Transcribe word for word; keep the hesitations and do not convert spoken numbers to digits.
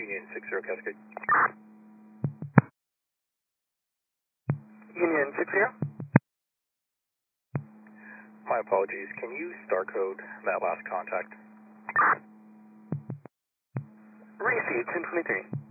Union six zero Cascade. Union six zero. My apologies. Can you star code that last contact? Received, ten twenty-three.